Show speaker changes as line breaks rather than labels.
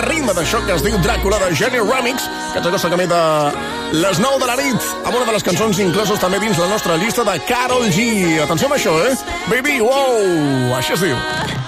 ritme d'això que es diu Dràcula de Geni Remix, que ens acosta camí de les 9 de la nit, amb una de les cançons incloses també dins la nostra llista de Karol G. Atenció amb això, Baby, wow! Així es diu.